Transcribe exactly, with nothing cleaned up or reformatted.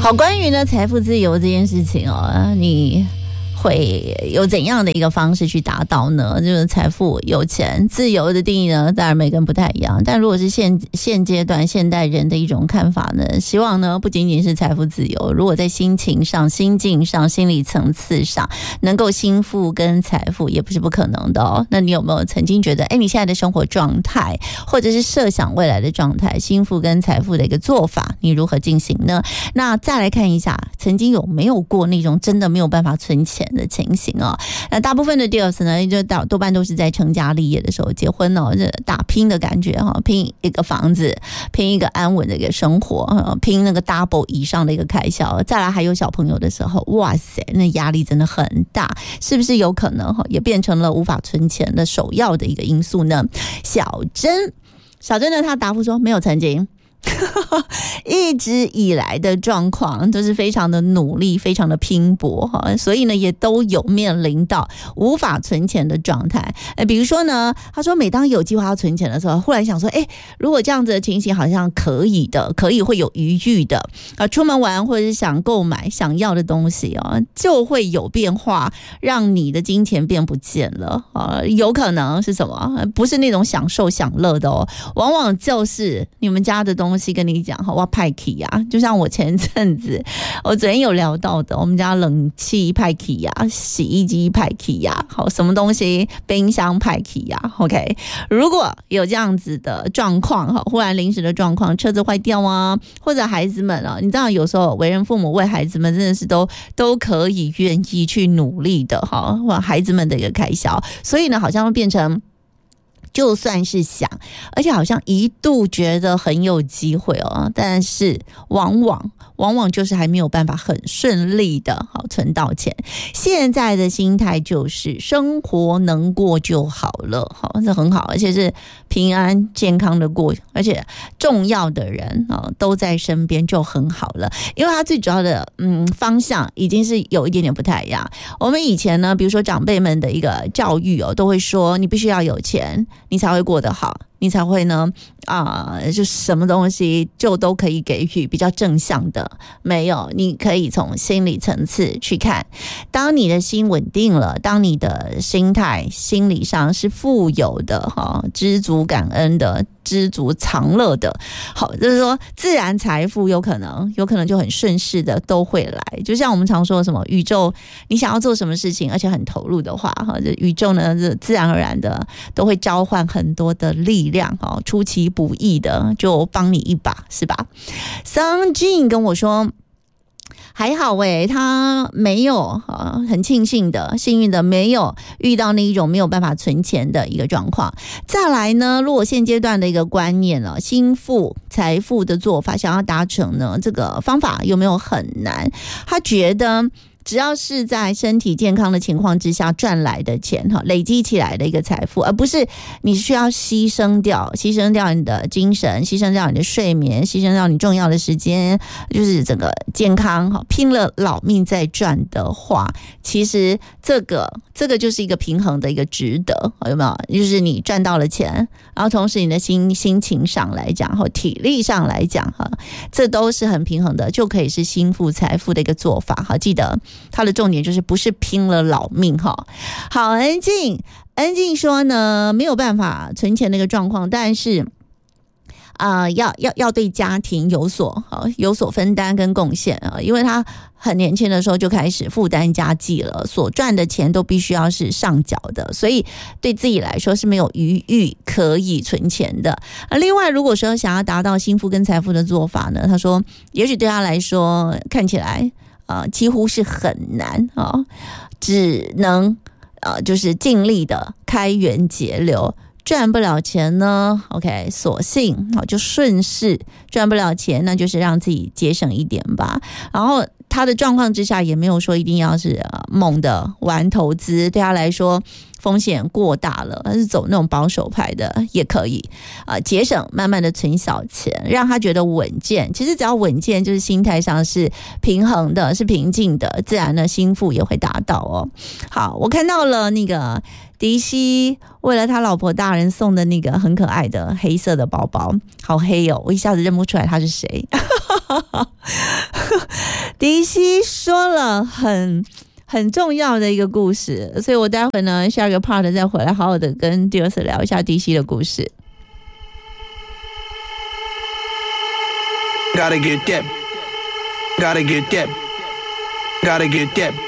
好，关于呢财富自由这件事情哦，你会有怎样的一个方式去达到呢？就是财富、有钱、自由的定义呢，当然每个人不太一样。但如果是现现阶段现代人的一种看法呢，希望呢不仅仅是财富自由，如果在心情上、心境上、心理层次上能够心富跟财富，也不是不可能的哦。那你有没有曾经觉得，哎，你现在的生活状态，或者是设想未来的状态，心富跟财富的一个做法，你如何进行呢？那再来看一下，曾经有没有过那种真的没有办法存钱的情形哦？那大部分的 deals 呢，就多半都是在成家立业的时候结婚哦，这打拼的感觉哈，拼一个房子，拼一个安稳的一个生活，拼那个 double 以上的一个开销。再来还有小朋友的时候，哇塞，那压力真的很大，是不是有可能哈也变成了无法存钱的首要的一个因素呢？小珍，小珍呢，她答复说没有曾经。一直以来的状况都是非常的努力，非常的拼搏，所以呢也都有面临到无法存钱的状态。比如说呢，他说每当有计划要存钱的时候，忽然想说，哎，如果这样子的情形好像可以的，可以会有余裕的啊，出门玩或者是想购买想要的东西哦，就会有变化，让你的金钱变不见了啊。有可能是什么？不是那种享受享乐的哦，往往就是你们家的东西。东西跟你讲，哇派气啊！就像我前阵子，我昨天有聊到的，我们家冷气派气呀，洗衣机派气呀，好，什么东西冰箱派气呀 ？OK， 如果有这样子的状况，哈，忽然临时的状况，车子坏掉啊，或者孩子们啊，你知道有时候为人父母为孩子们真的是都都可以愿意去努力的哈，或孩子们的一个开销，所以呢，好像会变成。就算是想，而且好像一度觉得很有机会哦，但是往往往往就是还没有办法很顺利的好存到钱。现在的心态就是生活能过就好了，好，这很好，而且是平安健康的过，而且重要的人啊都在身边就很好了。因为他最主要的嗯方向已经是有一点点不太一样。我们以前呢，比如说长辈们的一个教育哦，都会说你必须要有钱。你才会过得好，你才会呢啊、呃，就什么东西就都可以给予比较正向的。没有，你可以从心理层次去看。当你的心稳定了，当你的心态心理上是富有的哈，知足感恩的，知足常乐的，好，就是说自然财富有可能有可能就很顺势的都会来。就像我们常说什么宇宙，你想要做什么事情，而且很投入的话，哈，宇宙呢自然而然的都会召唤很多的力量，哈，出其不意的就帮你一把，是吧？桑俊跟我说。还好诶、欸，他没有啊，很庆幸的、幸运的没有遇到那一种没有办法存钱的一个状况。再来呢，如果现阶段的一个观念了，心富财富的做法，想要达成呢，这个方法有没有很难？他觉得。只要是在身体健康的情况之下赚来的钱，累积起来的一个财富，而不是你需要牺牲掉牺牲掉你的精神，牺牲掉你的睡眠，牺牲掉你重要的时间，就是整个健康，拼了老命在赚的话，其实这个这个就是一个平衡的一个值得，有没有？就是你赚到了钱，然后同时你的心心情上来讲，或体力上来讲，这都是很平衡的，就可以是心富财富的一个做法。好，记得它的重点就是不是拼了老命哈。好，安静，安静说呢，没有办法存钱的一个状况，但是啊、呃，要要要对家庭有所有所分担跟贡献啊，因为他很年轻的时候就开始负担家计了，所赚的钱都必须要是上缴的，所以对自己来说是没有余裕可以存钱的。另外，如果说想要达到幸福跟财富的做法呢，他说，也许对他来说看起来。呃，几乎是很难啊、哦，只能呃，就是尽力的开源节流，赚不了钱呢 ，OK， 索性好就顺势赚不了钱，那就是让自己节省一点吧。然后他的状况之下，也没有说一定要是、呃、猛的玩投资，对他来说。风险过大了，他是走那种保守派的也可以啊、呃，节省慢慢的存小钱，让他觉得稳健。其实只要稳健，就是心态上是平衡的，是平静的，自然呢心腹也会达到哦。好，我看到了那个迪西为了他老婆大人送的那个很可爱的黑色的包包，好黑哦，我一下子认不出来他是谁。 迪西说了很很重要的一个故事，所以我待会呢下个 part 再回来好好的跟 Dios 聊一下迪西的故事。 Gotta get that, gotta get that, gotta get that.